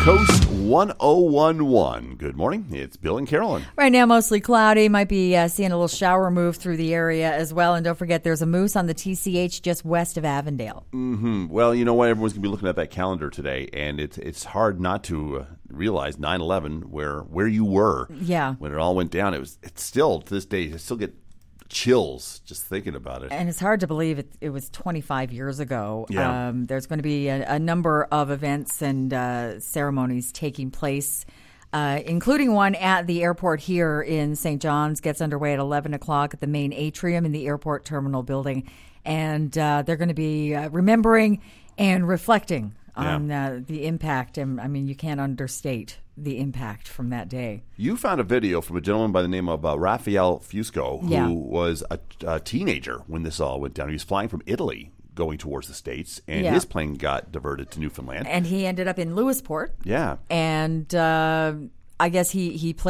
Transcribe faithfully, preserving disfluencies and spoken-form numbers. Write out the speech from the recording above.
Coast one oh one one. Good morning. It's Bill and Carolyn. Right now, mostly cloudy. Might be uh, seeing a little shower move through the area as well. And don't forget, there's a moose on the T C H just west of Avondale. Mm-hmm. Well, you know what? Everyone's going to be looking at that calendar today, and it's it's hard not to uh, realize nine eleven, where where you were Yeah. when it all went down. It was it's still, to this day, I still get chills just thinking about it. And it's hard to believe it, it was twenty-five years ago. Yeah. Um, there's going to be a, a number of events and uh, ceremonies taking place, uh, including one at the airport here in Saint John's. Gets underway at eleven o'clock at the main atrium in the airport terminal building. And uh, they're going to be uh, remembering and reflecting on Yeah. uh, the impact. And I mean, you can't understate the impact from that day. You found a video from a gentleman by the name of uh, Raphael Fusco, who Yeah. was a, a teenager when this all went down. He was flying from Italy going towards the States, and Yeah. his plane got diverted to Newfoundland. And he ended up in Lewisport. Yeah. And uh, I guess he, he played